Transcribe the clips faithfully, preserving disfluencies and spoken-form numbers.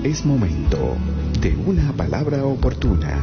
Es momento de una palabra oportuna.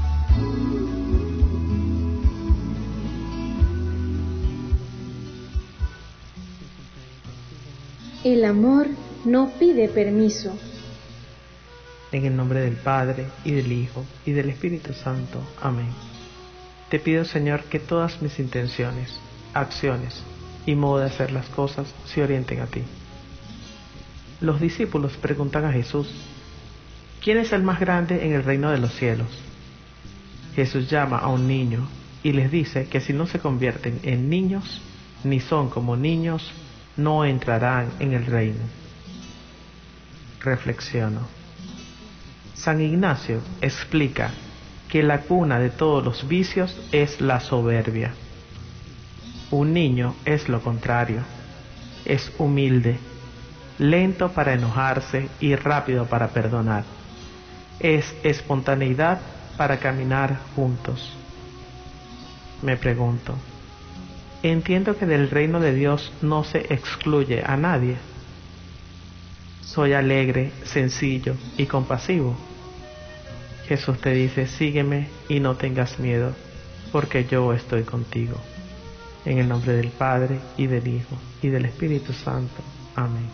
El amor no pide permiso. En el nombre del Padre, y del Hijo, y del Espíritu Santo. Amén. Te pido, Señor, que todas mis intenciones, acciones y modo de hacer las cosas se orienten a ti. Los discípulos preguntan a Jesús: ¿quién es el más grande en el reino de los cielos? Jesús llama a un niño y les dice que si no se convierten en niños, ni son como niños, no entrarán en el reino. Reflexiono. San Ignacio explica que la cuna de todos los vicios es la soberbia. Un niño es lo contrario. Es humilde, lento para enojarse y rápido para perdonar. Es espontaneidad para caminar juntos. Me pregunto, entiendo que del reino de Dios no se excluye a nadie. Soy alegre, sencillo y compasivo. Jesús te dice: sígueme y no tengas miedo, porque yo estoy contigo. En el nombre del Padre, y del Hijo, y del Espíritu Santo. Amén.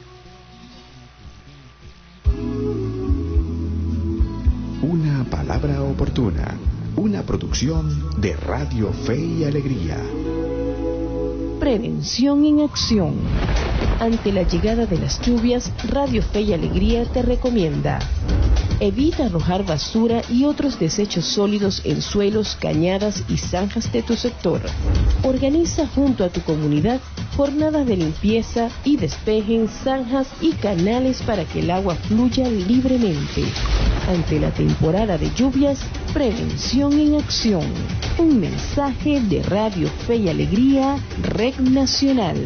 Una palabra oportuna. Una producción de Radio Fe y Alegría. Prevención en acción. Ante la llegada de las lluvias, Radio Fe y Alegría te recomienda: evita arrojar basura y otros desechos sólidos en suelos, cañadas y zanjas de tu sector. Organiza junto a tu comunidad jornadas de limpieza y despejen zanjas y canales para que el agua fluya libremente. Ante la temporada de lluvias, prevención en acción. Un mensaje de Radio Fe y Alegría, Red Nacional.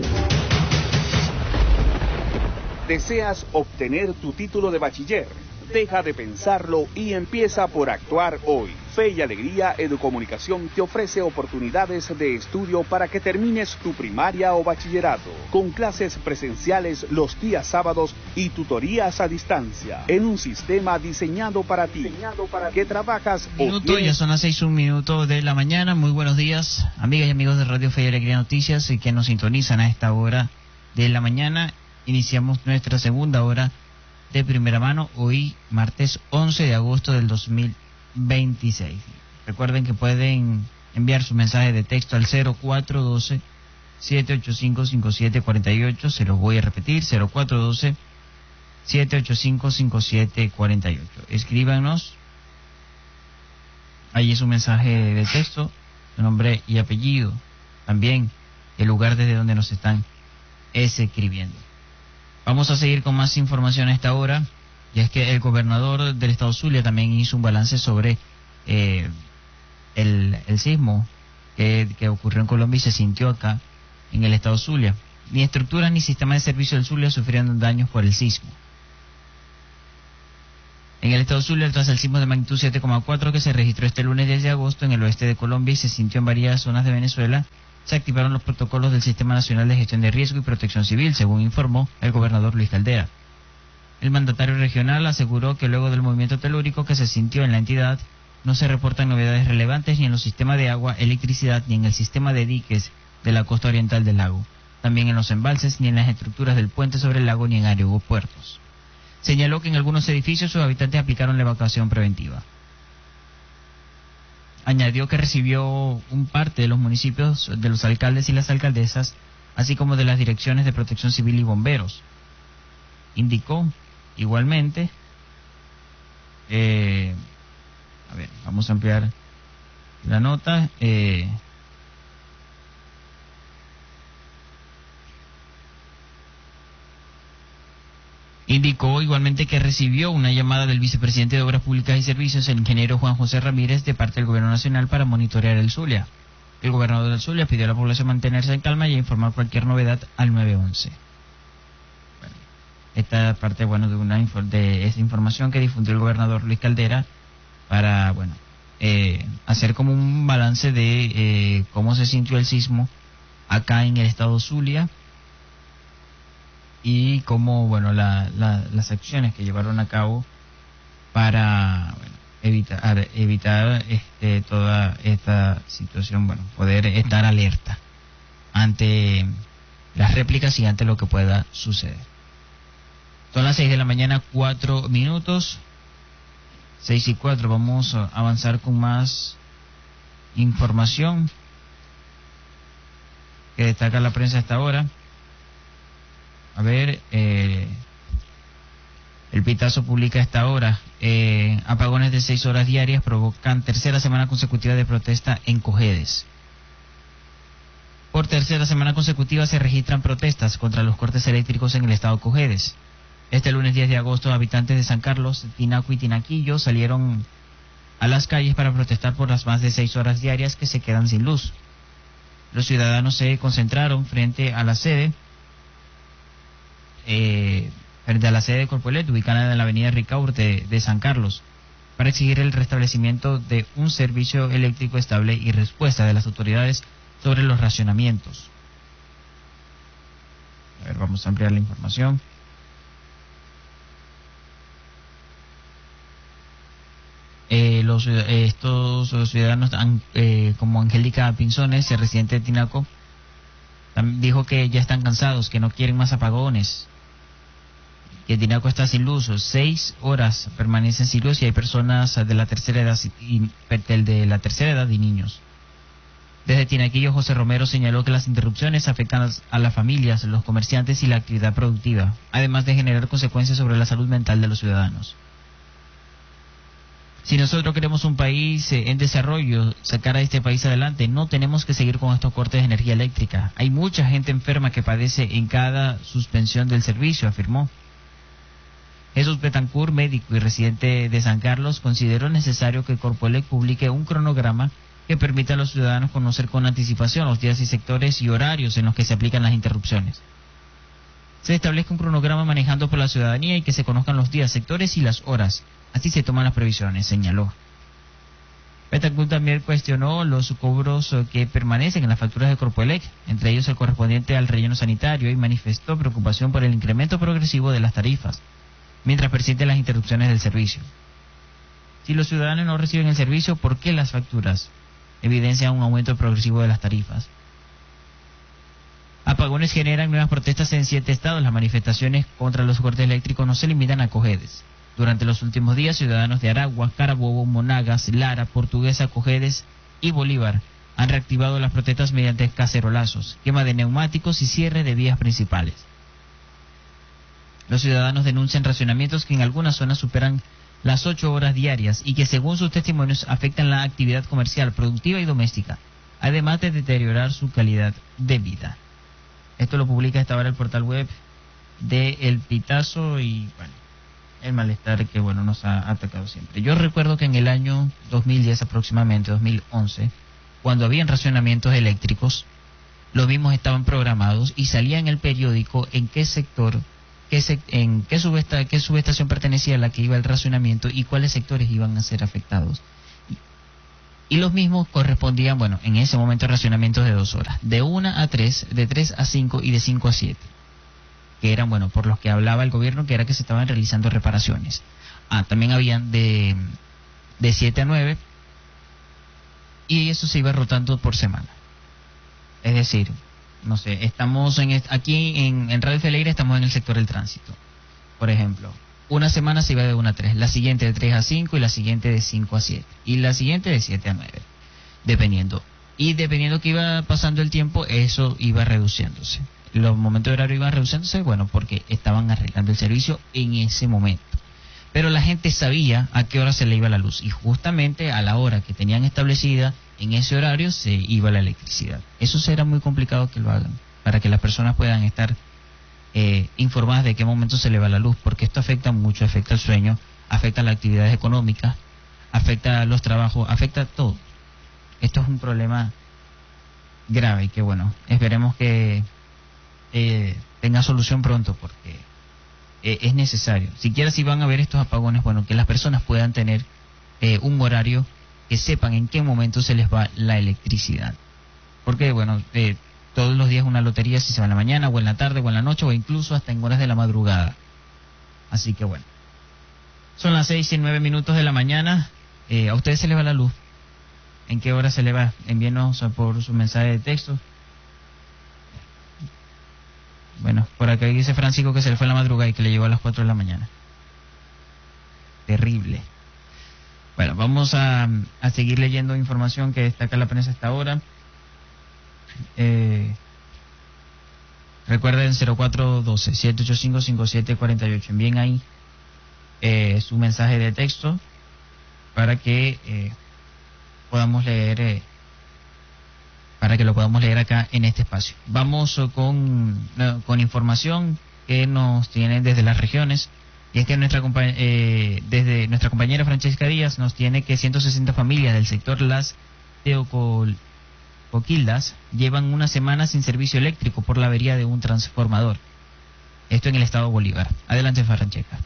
¿Deseas obtener tu título de bachiller? Deja de pensarlo y empieza por actuar hoy. Fe y Alegría Educomunicación te ofrece oportunidades de estudio para que termines tu primaria o bachillerato, con clases presenciales los días sábados y tutorías a distancia, en un sistema diseñado para ti, diseñado para que trabajas minuto, o tienes... Ya son las seis, un minuto de la mañana. Muy buenos días, amigas y amigos de Radio Fe y Alegría Noticias, y que nos sintonizan a esta hora de la mañana. Iniciamos nuestra segunda hora de primera mano, hoy martes once de agosto del dos mil veintiséis. Recuerden que pueden enviar su mensaje de texto al cero cuatro uno dos, siete ocho cinco, cinco siete cuatro ocho. Se los voy a repetir: cero cuatro uno dos, siete ocho cinco, cinco siete cuatro ocho. Escríbanos ahí su mensaje de texto, su nombre y apellido, también el lugar desde donde nos están escribiendo. Vamos a seguir con más información a esta hora, y es que el gobernador del estado Zulia también hizo un balance sobre eh, el, el sismo que, que ocurrió en Colombia y se sintió acá en el estado Zulia. Ni estructuras ni sistema de servicio del Zulia sufrieron daños por el sismo. En el estado Zulia, tras el sismo de magnitud siete coma cuatro que se registró este lunes diez de agosto en el oeste de Colombia y se sintió en varias zonas de Venezuela, se activaron los protocolos del Sistema Nacional de Gestión de Riesgo y Protección Civil, según informó el gobernador Luis Caldera. El mandatario regional aseguró que luego del movimiento telúrico que se sintió en la entidad, no se reportan novedades relevantes ni en los sistemas de agua, electricidad, ni en el sistema de diques de la costa oriental del lago, también en los embalses, ni en las estructuras del puente sobre el lago, ni en aeropuertos. Señaló que en algunos edificios sus habitantes aplicaron la evacuación preventiva. Añadió que recibió un parte de los municipios, de los alcaldes y las alcaldesas, así como de las direcciones de protección civil y bomberos. Indicó, igualmente, eh, a ver, vamos a ampliar la nota, eh, Indicó igualmente que recibió una llamada del vicepresidente de Obras Públicas y Servicios, el ingeniero Juan José Ramírez, de parte del Gobierno Nacional para monitorear el Zulia. El gobernador del Zulia pidió a la población mantenerse en calma y a informar cualquier novedad al nueve once. Bueno, esta parte, bueno, de una de esta información que difundió el gobernador Luis Caldera para, bueno, eh, hacer como un balance de eh, cómo se sintió el sismo acá en el estado Zulia. y cómo, bueno, la, la, las acciones que llevaron a cabo para, bueno, evitar, evitar este, toda esta situación, bueno, poder estar alerta ante las réplicas y ante lo que pueda suceder. Son las seis de la mañana, cuatro minutos, seis y cuatro, vamos a avanzar con más información que destaca la prensa a esta hora. A ver, eh, el Pitazo publica a esta hora, eh, apagones de seis horas diarias provocan tercera semana consecutiva de protesta en Cojedes. Por tercera semana consecutiva se registran protestas contra los cortes eléctricos en el estado Cojedes. Este lunes diez de agosto, habitantes de San Carlos, Tinaco y Tinaquillo salieron a las calles para protestar por las más de seis horas diarias que se quedan sin luz. Los ciudadanos se concentraron frente a la sede Eh, frente a la sede de Corpoelec, ubicada en la avenida Ricaurte de San Carlos, para exigir el restablecimiento de un servicio eléctrico estable y respuesta de las autoridades sobre los racionamientos. A ver, vamos a ampliar la información. Eh, los, eh, estos los ciudadanos, eh, como Angélica Pinzones, residente de Tinaco, dijo que ya están cansados, que no quieren más apagones, que Tinaco está sin luz, seis horas permanecen sin luz y hay personas de la tercera edad y de la tercera edad y niños. Desde Tinaquillo, José Romero señaló que las interrupciones afectan a las familias, los comerciantes y la actividad productiva, además de generar consecuencias sobre la salud mental de los ciudadanos. Si nosotros queremos un país en desarrollo, sacar a este país adelante, no tenemos que seguir con estos cortes de energía eléctrica. Hay mucha gente enferma que padece en cada suspensión del servicio, afirmó. Jesús Betancourt, médico y residente de San Carlos, consideró necesario que Corpoelec publique un cronograma que permita a los ciudadanos conocer con anticipación los días y sectores y horarios en los que se aplican las interrupciones. Se establezca un cronograma manejando por la ciudadanía y que se conozcan los días, sectores y las horas. Así se toman las previsiones, señaló. Betancourt también cuestionó los cobros que permanecen en las facturas de Corpoelec, entre ellos el correspondiente al relleno sanitario, y manifestó preocupación por el incremento progresivo de las tarifas, mientras persisten las interrupciones del servicio. Si los ciudadanos no reciben el servicio, ¿por qué las facturas evidencian un aumento progresivo de las tarifas? Apagones generan nuevas protestas en siete estados. Las manifestaciones contra los cortes eléctricos no se limitan a Cojedes. Durante los últimos días, ciudadanos de Aragua, Carabobo, Monagas, Lara, Portuguesa, Cojedes y Bolívar han reactivado las protestas mediante cacerolazos, quema de neumáticos y cierre de vías principales. Los ciudadanos denuncian racionamientos que en algunas zonas superan las ocho horas diarias y que según sus testimonios afectan la actividad comercial, productiva y doméstica, además de deteriorar su calidad de vida. Esto lo publica a esta hora el portal web de El Pitazo y, bueno, el malestar que, bueno, nos ha atacado siempre. Yo recuerdo que en el año dos mil diez aproximadamente, dos mil once, cuando habían racionamientos eléctricos, los mismos estaban programados y salía en el periódico en qué sector, qué se, en qué, subesta, qué subestación pertenecía a la que iba el racionamiento y cuáles sectores iban a ser afectados. Y, y los mismos correspondían, bueno, en ese momento racionamientos de dos horas, de una a tres, de tres a cinco y de cinco a siete. Que eran, bueno, por los que hablaba el gobierno, que era que se estaban realizando reparaciones. Ah, también habían de, de siete a nueve, y eso se iba rotando por semana. Es decir, no sé, estamos en aquí en, en Radio Fe y Alegría estamos en el sector del tránsito. Por ejemplo, una semana se iba de una a tres, la siguiente de tres a cinco y la siguiente de cinco a siete. Y la siguiente de siete a nueve, dependiendo. Y dependiendo que iba pasando el tiempo, eso iba reduciéndose. Los momentos de horario iban reduciéndose, bueno, porque estaban arreglando el servicio en ese momento. Pero la gente sabía a qué hora se le iba la luz y justamente a la hora que tenían establecida, en ese horario se iba la electricidad. Eso será muy complicado que lo hagan, para que las personas puedan estar eh, informadas de qué momento se le va la luz, porque esto afecta mucho, afecta el sueño, afecta las actividades económicas, afecta los trabajos, afecta todo. Esto es un problema grave y que, bueno, esperemos que Eh, tenga solución pronto, porque eh, es necesario. Siquiera si van a haber estos apagones, bueno, que las personas puedan tener eh, un horario, que sepan en qué momento se les va la electricidad. Porque, bueno, eh, todos los días una lotería, si se va en la mañana o en la tarde o en la noche o incluso hasta en horas de la madrugada. Así que bueno, son las seis y nueve minutos de la mañana. Eh, ¿A ustedes se les va la luz? ¿En qué hora se le va? Envíenos por su mensaje de texto. Bueno, por acá dice Francisco que se le fue en la madrugada y que le llegó a las cuatro de la mañana. Terrible. Bueno, vamos a, a seguir leyendo información que destaca la prensa hasta ahora. Eh, recuerden cero cuatro uno dos, siete ocho cinco, cinco siete cuatro ocho. Envíen ahí eh, su mensaje de texto para que eh, podamos leer, eh, para que lo podamos leer acá en este espacio. Vamos con, con información que nos tienen desde las regiones. Y es que nuestra eh, desde nuestra compañera Francesca Díaz nos tiene que ciento sesenta familias del sector Las Teocoquildas llevan una semana sin servicio eléctrico por la avería de un transformador. Esto en el estado Bolívar. Adelante, Francesca.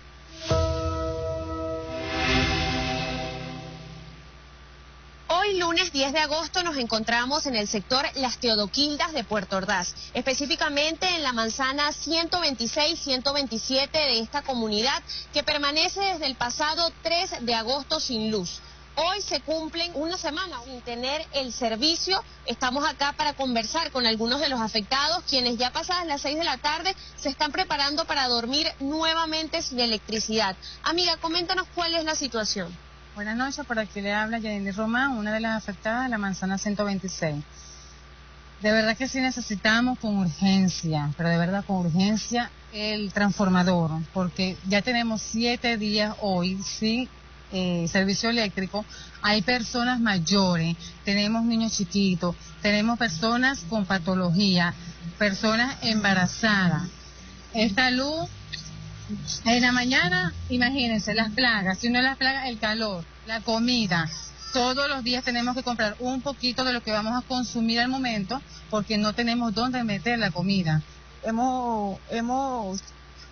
Hoy, lunes diez de agosto, nos encontramos en el sector Las Teodoquildas de Puerto Ordaz, específicamente en la manzana ciento veintiséis ciento veintisiete de esta comunidad, que permanece desde el pasado tres de agosto sin luz. Hoy se cumplen una semana sin tener el servicio. Estamos acá para conversar con algunos de los afectados, quienes ya pasadas las seis de la tarde se están preparando para dormir nuevamente sin electricidad. Amiga, coméntanos cuál es la situación. Buenas noches, por aquí le habla Yanely Román, una de las afectadas de la manzana ciento veintiséis. De verdad que sí necesitamos con urgencia, pero de verdad con urgencia el transformador, porque ya tenemos siete días hoy sin eh, servicio eléctrico. Hay personas mayores, tenemos niños chiquitos, tenemos personas con patología, personas embarazadas. Esta luz... En la mañana, imagínense, las plagas, si no las plagas, el calor, la comida. Todos los días tenemos que comprar un poquito de lo que vamos a consumir al momento, porque no tenemos dónde meter la comida. Hemos, hemos,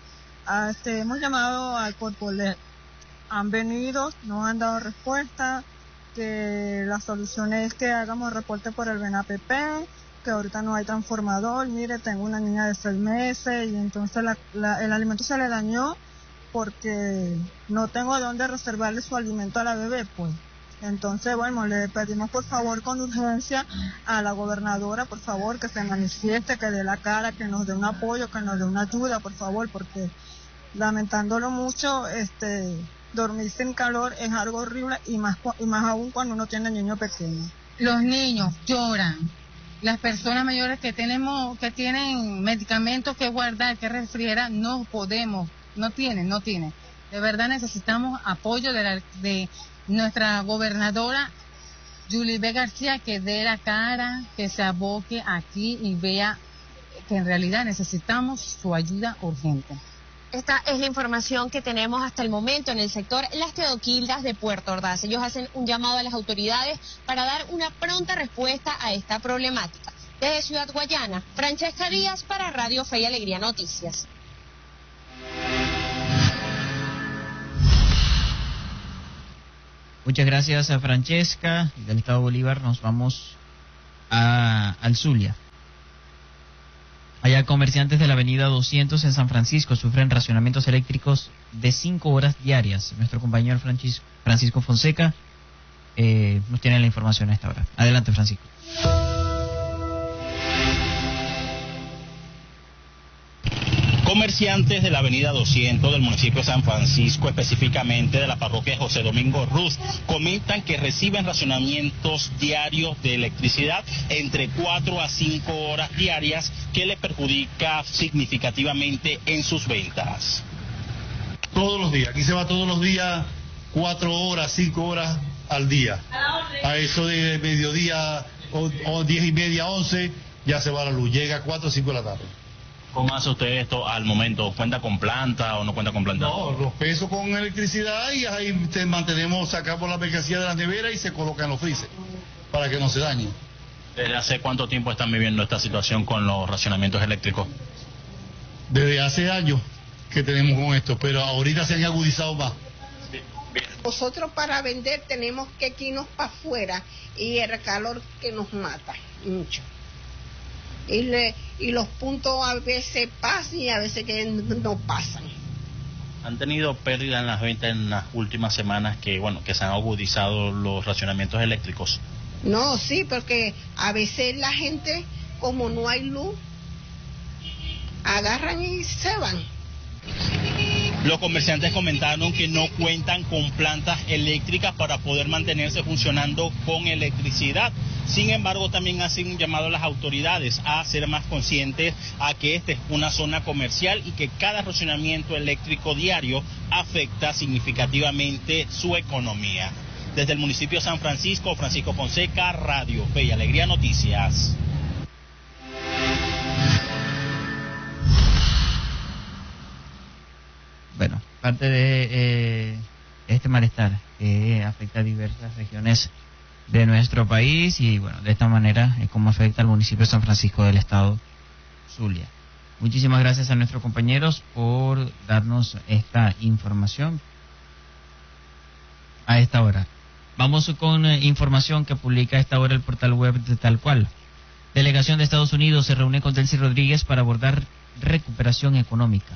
este, hemos llamado al Corpolet, han venido, no han dado respuesta, que la solución es que hagamos reporte por el B N A P P, que ahorita no hay transformador. Mire, tengo una niña de seis meses y entonces la, la, el alimento se le dañó porque no tengo dónde reservarle su alimento a la bebé, pues. Entonces, bueno, le pedimos por favor con urgencia a la gobernadora, por favor, que se manifieste, que dé la cara, que nos dé un apoyo, que nos dé una ayuda, por favor, porque lamentándolo mucho, este, dormir sin calor es algo horrible y más, y más aún cuando uno tiene niños pequeños. Los niños lloran. Las personas mayores que tenemos, que tienen medicamentos que guardar, que refrigerar, no podemos, no tienen, no tienen. De verdad necesitamos apoyo de, la, de nuestra gobernadora Yulibé García, que dé la cara, que se aboque aquí y vea que en realidad necesitamos su ayuda urgente. Esta es la información que tenemos hasta el momento en el sector Las Teodoquildas de Puerto Ordaz. Ellos hacen un llamado a las autoridades para dar una pronta respuesta a esta problemática. Desde Ciudad Guayana, Francesca Díaz para Radio Fe y Alegría Noticias. Muchas gracias a Francesca. Del estado Bolívar nos vamos a, al Zulia. Allá comerciantes de la avenida doscientos en San Francisco sufren racionamientos eléctricos de cinco horas diarias. Nuestro compañero Francisco, Francisco Fonseca eh, nos tiene la información a esta hora. Adelante, Francisco. Comerciantes de la avenida doscientos del municipio de San Francisco, específicamente de la parroquia José Domingo Ruz, comentan que reciben racionamientos diarios de electricidad entre cuatro a cinco horas diarias, que les perjudica significativamente en sus ventas. Todos los días, aquí se va todos los días cuatro horas, cinco horas al día. A eso de mediodía o, o diez y media, once, ya se va la luz, llega a cuatro o cinco de la tarde. ¿Cómo hace usted esto al momento? ¿Cuenta con planta o no cuenta con planta? No, los pesos con electricidad y ahí te mantenemos, sacamos la mercancía de la nevera y se coloca en los freezer para que no se dañe. ¿Desde hace cuánto tiempo están viviendo esta situación con los racionamientos eléctricos? Desde hace años que tenemos con esto, pero ahorita se han agudizado más. Nosotros para vender tenemos que irnos para afuera y el calor que nos mata mucho. y, le, y los puntos a veces pasan y a veces que no pasan. ¿Han tenido pérdida en las ventas en las últimas semanas que, bueno, que se han agudizado los racionamientos eléctricos? No, sí, porque a veces la gente, como no hay luz, agarran y se van. Los comerciantes comentaron que no cuentan con plantas eléctricas para poder mantenerse funcionando con electricidad. Sin embargo, también hacen un llamado a las autoridades a ser más conscientes a que esta es una zona comercial y que cada racionamiento eléctrico diario afecta significativamente su economía. Desde el municipio de San Francisco, Francisco Fonseca, Radio Fe y Alegría Noticias. Bueno, parte de eh, este malestar que afecta a diversas regiones de nuestro país y bueno, de esta manera es como afecta al municipio de San Francisco del estado Zulia. Muchísimas gracias a nuestros compañeros por darnos esta información a esta hora. Vamos con eh, información que publica a esta hora el portal web de Tal Cual. Delegación de Estados Unidos se reúne con Delcy Rodríguez para abordar recuperación económica.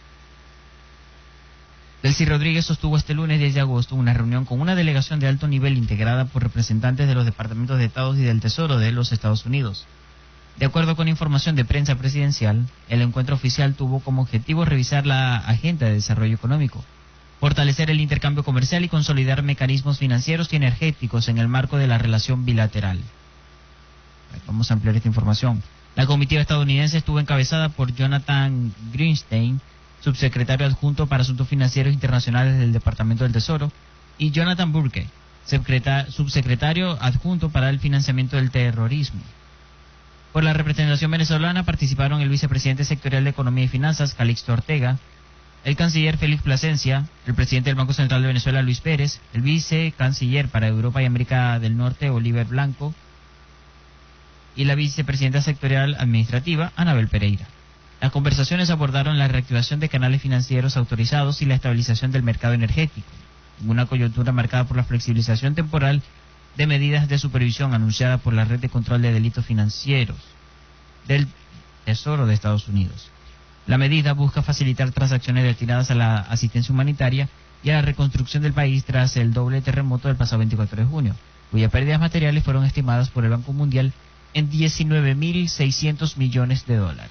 Delcy Rodríguez sostuvo este lunes diez de agosto una reunión con una delegación de alto nivel integrada por representantes de los departamentos de Estado y del Tesoro de los Estados Unidos. De acuerdo con información de prensa presidencial, el encuentro oficial tuvo como objetivo revisar la agenda de desarrollo económico, fortalecer el intercambio comercial y consolidar mecanismos financieros y energéticos en el marco de la relación bilateral. Vamos a ampliar esta información. La comitiva estadounidense estuvo encabezada por Jonathan Greenstein, subsecretario adjunto para Asuntos Financieros Internacionales del Departamento del Tesoro, y Jonathan Burke, subsecretario adjunto para el financiamiento del terrorismo. Por la representación venezolana participaron el vicepresidente sectorial de Economía y Finanzas, Calixto Ortega, el canciller Félix Plasencia, el presidente del Banco Central de Venezuela, Luis Pérez, el vicecanciller para Europa y América del Norte, Oliver Blanco, y la vicepresidenta sectorial administrativa, Anabel Pereira. Las conversaciones abordaron la reactivación de canales financieros autorizados y la estabilización del mercado energético, en una coyuntura marcada por la flexibilización temporal de medidas de supervisión anunciada por la Red de Control de Delitos Financieros del Tesoro de Estados Unidos. La medida busca facilitar transacciones destinadas a la asistencia humanitaria y a la reconstrucción del país tras el doble terremoto del pasado veinticuatro de junio, cuyas pérdidas materiales fueron estimadas por el Banco Mundial en diecinueve mil seiscientos millones de dólares.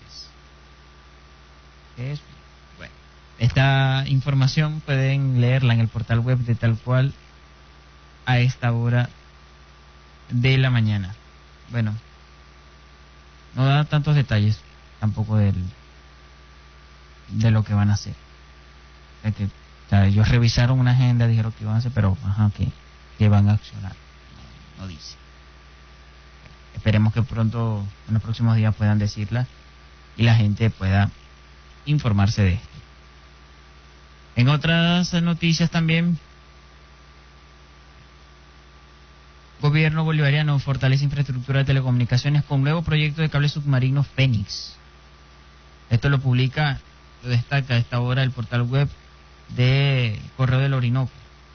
Es, bueno, esta información pueden leerla en el portal web de Tal Cual a esta hora de la mañana. Bueno, no da tantos detalles tampoco del, de lo que van a hacer. O sea, que, o sea, ellos revisaron una agenda, dijeron que iban a hacer, pero ajá, que, que van a accionar. No, no dice. Esperemos que pronto, en los próximos días, puedan decirla y la gente pueda informarse de esto. En otras noticias también, gobierno bolivariano fortalece infraestructura de telecomunicaciones con nuevo proyecto de cable submarino Fénix. Esto lo publica, lo destaca a esta hora el portal web de Correo del Orinoco.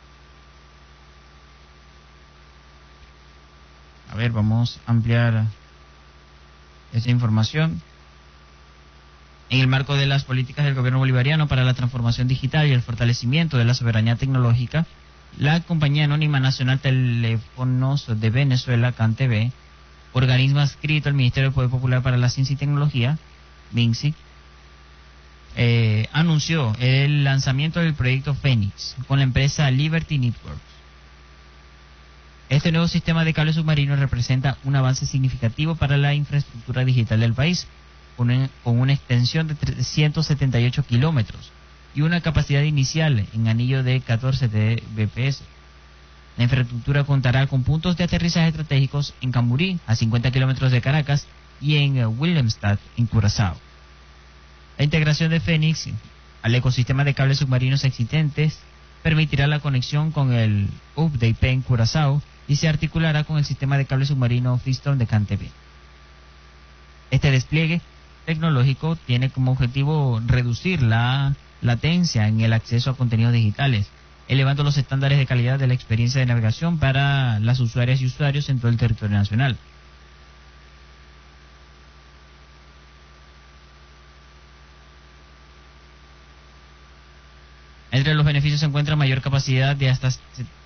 A ver, vamos a ampliar esta información. En el marco de las políticas del gobierno bolivariano para la transformación digital y el fortalecimiento de la soberanía tecnológica, la Compañía Anónima Nacional Teléfonos de Venezuela, CanTV, organismo adscrito al Ministerio del Poder Popular para la Ciencia y Tecnología, MINCI, eh, anunció el lanzamiento del proyecto Fénix con la empresa Liberty Networks. Este nuevo sistema de cable submarino representa un avance significativo para la infraestructura digital del país, con una extensión de trescientos setenta y ocho kilómetros y una capacidad inicial en anillo de catorce B P S. La infraestructura contará con puntos de aterrizaje estratégicos en Camburí, a cincuenta kilómetros de Caracas, y en Willemstad, en Curazao. La integración de Fénix al ecosistema de cables submarinos existentes permitirá la conexión con el U P D I P en Curazao y se articulará con el sistema de cable submarino Freestone de CanTV. Este despliegue tecnológico tiene como objetivo reducir la latencia en el acceso a contenidos digitales, elevando los estándares de calidad de la experiencia de navegación para las usuarias y usuarios en todo el territorio nacional. Entre los beneficios se encuentra mayor capacidad de hasta